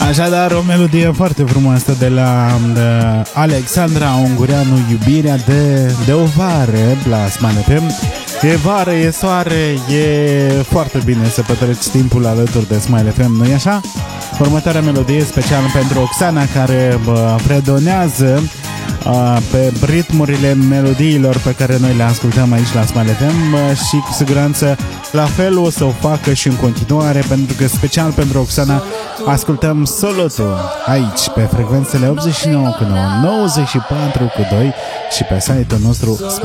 Așadar, o melodie foarte frumoasă de la Alexandra Ungureanu, Iubirea de o vară la Smile FM. E vară, e soare, e foarte bine să petreci timpul alături de Smile FM, nu-i așa? Următoarea melodie special pentru Oxana, care predonează pe ritmurile melodiilor pe care noi le ascultăm aici la Smile FM și cu siguranță la fel o să o facă și în continuare, pentru că special pentru Oxana ascultăm Solotul aici pe frecvențele 89,9, 94,2 și pe site-ul nostru